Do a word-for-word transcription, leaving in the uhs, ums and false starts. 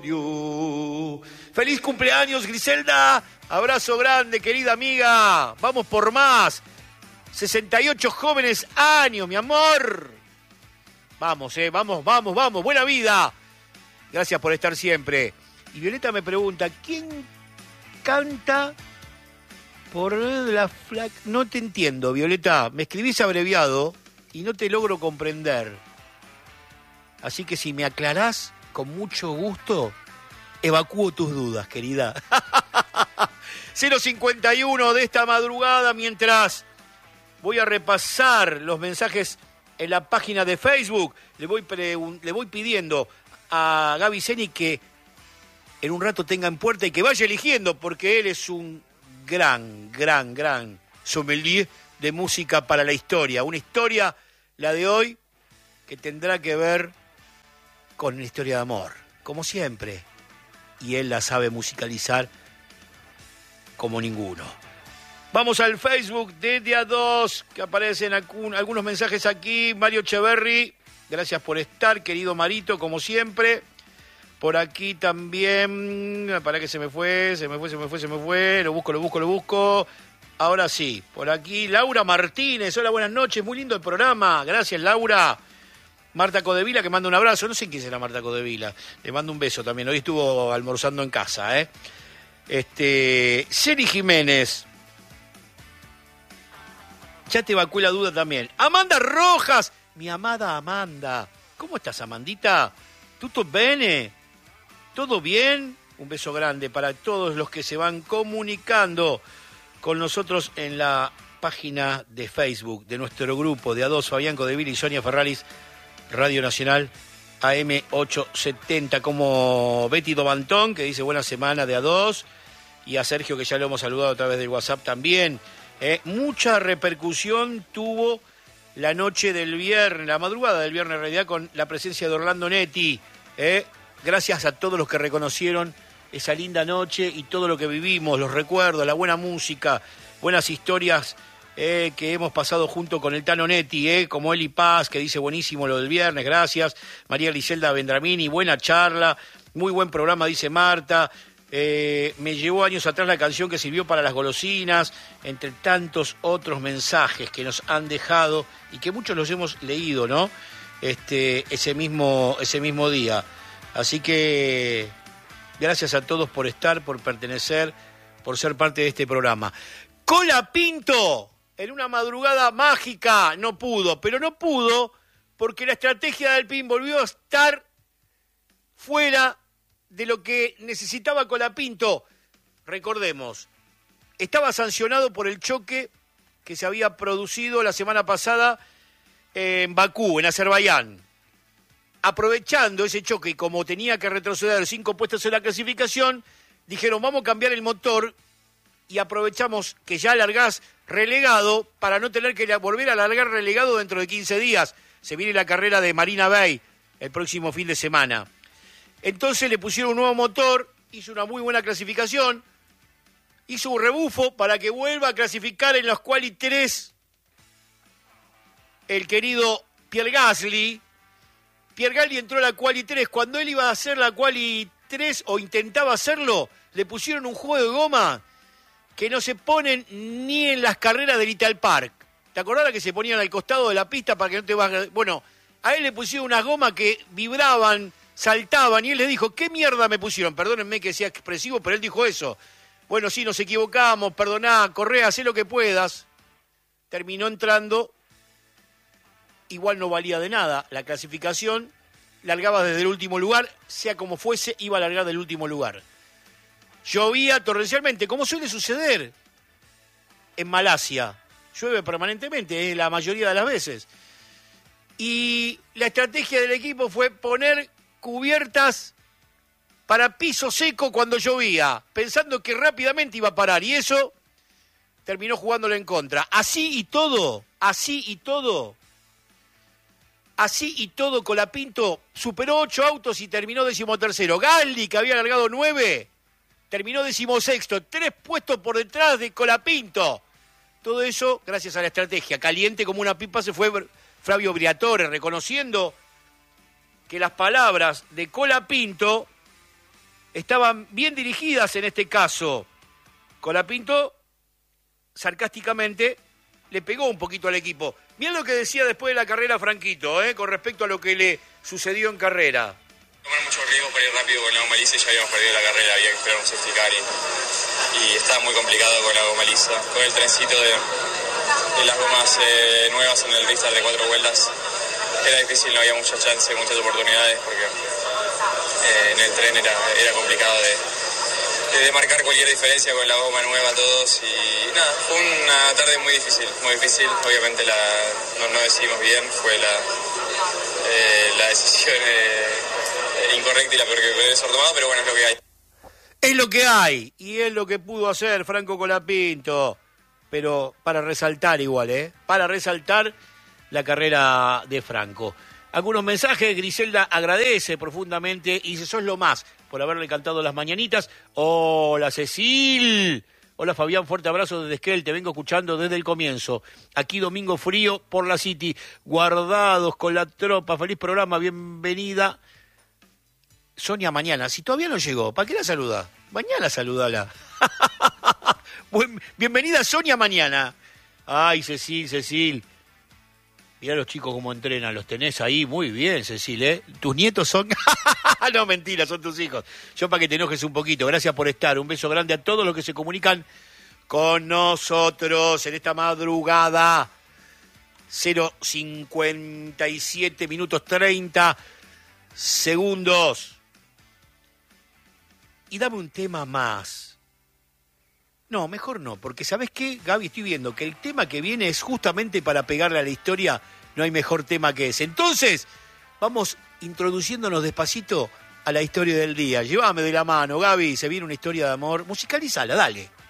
you. ¡Feliz cumpleaños, Griselda! Abrazo grande, querida amiga. Vamos por más. sesenta y ocho jóvenes años, mi amor. Vamos, eh, vamos, vamos, vamos. Buena vida. Gracias por estar siempre. Y Violeta me pregunta, ¿quién canta por la flac? No te entiendo, Violeta. Me escribís abreviado y no te logro comprender. Así que si me aclarás, con mucho gusto, evacúo tus dudas, querida. cero cincuenta y uno de esta madrugada, mientras voy a repasar los mensajes en la página de Facebook. Le voy, pregun- le voy pidiendo a Gaby Zeni que en un rato tenga en puerta y que vaya eligiendo, porque él es un gran, gran, gran sommelier de música para la historia. Una historia, la de hoy, que tendrá que ver con una historia de amor, como siempre. Y él la sabe musicalizar como ninguno. Vamos al Facebook de D A dos, que aparecen algún, algunos mensajes aquí. Mario Echeverry, gracias por estar, querido Marito, como siempre. Por aquí también, para que se me fue, se me fue, se me fue, se me fue. Lo busco, lo busco, lo busco. Ahora sí, por aquí Laura Martínez. Hola, buenas noches, muy lindo el programa. Gracias, Laura. Marta Codevila, que manda un abrazo. No sé quién será Marta Codevila. Le mando un beso también. Hoy estuvo almorzando en casa, ¿eh? Este, Ceri Jiménez. Ya te evacué la duda también. Amanda Rojas, mi amada Amanda. ¿Cómo estás, Amandita? ¿Tutto bene? ¿Todo bien? Un beso grande para todos los que se van comunicando con nosotros en la página de Facebook de nuestro grupo de A dos, Fabián Codevila y Sonia Ferraris, Radio Nacional A M ochocientos setenta, como Betty Dobantón, que dice buena semana de A dos, y a Sergio, que ya lo hemos saludado a través del WhatsApp también. Eh, mucha repercusión tuvo la noche del viernes, la madrugada del viernes en realidad, con la presencia de Orlando Netti. Eh, gracias a todos los que reconocieron esa linda noche y todo lo que vivimos, los recuerdos, la buena música, buenas historias eh, que hemos pasado junto con el Tano Netti, eh, como Eli Paz, que dice buenísimo lo del viernes, gracias. María Griselda Vendramini, buena charla, muy buen programa, dice Marta. Eh, me llevó años atrás la canción que sirvió para las golosinas, entre tantos otros mensajes que nos han dejado y que muchos los hemos leído, ¿no? Este, ese mismo, ese mismo día. Así que gracias a todos por estar, por pertenecer, por ser parte de este programa. Cola Pinto, en una madrugada mágica, no pudo, pero no pudo porque la estrategia del P I N volvió a estar fuera de lo que necesitaba Colapinto. Recordemos, estaba sancionado por el choque que se había producido la semana pasada en Bakú, en Azerbaiyán. Aprovechando ese choque y como tenía que retroceder cinco puestos en la clasificación, dijeron vamos a cambiar el motor y aprovechamos que ya largás relegado para no tener que volver a largar relegado dentro de quince días. Se viene la carrera de Marina Bay el próximo fin de semana. Entonces le pusieron un nuevo motor, hizo una muy buena clasificación, hizo un rebufo para que vuelva a clasificar en los quali tres el querido Pierre Gasly. Pierre Gasly entró a la quali tres. Cuando él iba a hacer la quali tres o intentaba hacerlo, le pusieron un juego de goma que no se ponen ni en las carreras del Ital Park. ¿Te acordás que se ponían al costado de la pista para que no te vayas? Bueno, a él le pusieron unas gomas que vibraban, saltaban, y él les dijo, ¿qué mierda me pusieron? Perdónenme que sea expresivo, pero él dijo eso. Bueno, sí, nos equivocamos, perdoná, Correa, hacé lo que puedas. Terminó entrando, igual no valía de nada la clasificación, largaba desde el último lugar, sea como fuese, iba a largar del último lugar. Llovía torrencialmente, como suele suceder en Malasia. Llueve permanentemente, eh, la mayoría de las veces. Y la estrategia del equipo fue poner cubiertas para piso seco cuando llovía, pensando que rápidamente iba a parar, y eso terminó jugándolo en contra. Así y todo, así y todo, así y todo, Colapinto superó ocho autos y terminó decimotercero. Galli, que había largado nueve, terminó decimosexto, tres puestos por detrás de Colapinto. Todo eso gracias a la estrategia. Caliente como una pipa se fue Flavio Briatore, reconociendo que las palabras de Colapinto estaban bien dirigidas en este caso. Colapinto, sarcásticamente, le pegó un poquito al equipo. Miren lo que decía después de la carrera Franquito, ¿eh? Con respecto a lo que le sucedió en carrera. Tomar mucho riesgo para ir rápido con la goma lisa y ya habíamos perdido la carrera, había que esperar un safety car y, y estaba muy complicado con la goma lisa. Con el trencito de, de las gomas eh, nuevas en el restart de cuatro vueltas era difícil, no había mucha chance, muchas oportunidades porque eh, en el tren era, era complicado de, de, de marcar cualquier diferencia con la goma nueva a todos y nada, fue una tarde muy difícil, muy difícil, obviamente la, no, no decidimos bien, fue la, eh, la decisión... Eh, incorrecta y la peor que puede ser tomada, pero bueno, es lo que hay. Es lo que hay, y es lo que pudo hacer Franco Colapinto, pero para resaltar igual, ¿eh? Para resaltar la carrera de Franco. Algunos mensajes, Griselda agradece profundamente y dice, sos lo más, por haberle cantado las mañanitas. Hola, Cecil. Hola, Fabián, fuerte abrazo desde Esquel, te vengo escuchando desde el comienzo. Aquí domingo frío por la City, guardados con la tropa, feliz programa, bienvenida. Sonia mañana, si todavía no llegó, ¿para qué la saluda? Mañana saludala. Bienvenida Sonia mañana. Ay, Cecil, Cecil. Mirá los chicos cómo entrenan, los tenés ahí, muy bien, Cecil, ¿eh? ¿Tus nietos son? No, mentira, son tus hijos. Yo para que te enojes un poquito, gracias por estar. Un beso grande a todos los que se comunican con nosotros en esta madrugada. cero cincuenta y siete minutos treinta segundos. Y dame un tema más. No, mejor no, porque ¿sabés qué, Gaby? Estoy viendo que el tema que viene es justamente para pegarle a la historia. No hay mejor tema que ese. Entonces, vamos introduciéndonos despacito a la historia del día. Llévame de la mano, Gaby, se viene una historia de amor. Musicalízala, dale.